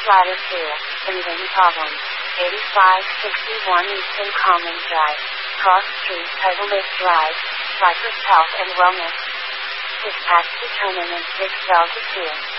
Ladder 2, breathing problems. 8561 Eastern Commons Drive, Cross Street, Title List Drive, Cypress Health and Wellness. Dispatch determinant 6 Delta 2.